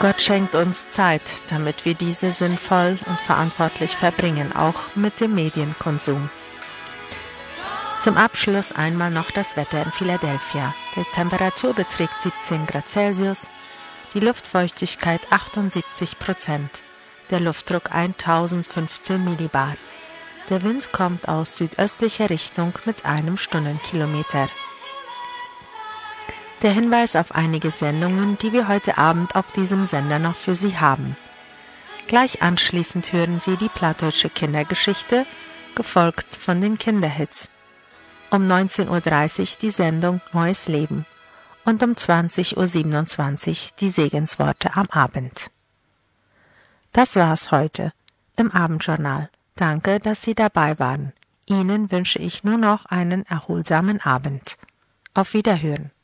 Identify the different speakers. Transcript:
Speaker 1: Gott schenkt uns Zeit, damit wir diese sinnvoll und verantwortlich verbringen, auch mit dem Medienkonsum. Zum Abschluss einmal noch das Wetter in Philadelphia. Die Temperatur beträgt 17 Grad Celsius, die Luftfeuchtigkeit 78%, der Luftdruck 1015 Millibar. Der Wind kommt aus südöstlicher Richtung mit 1 Stundenkilometer. Der Hinweis auf einige Sendungen, die wir heute Abend auf diesem Sender noch für Sie haben. Gleich anschließend hören Sie die Plattdeutsche Kindergeschichte, gefolgt von den Kinderhits. Um 19:30 Uhr die Sendung Neues Leben und um 20:27 Uhr die Segensworte am Abend. Das war's heute im Abendjournal. Danke, dass Sie dabei waren. Ihnen wünsche ich nur noch einen erholsamen Abend. Auf Wiederhören.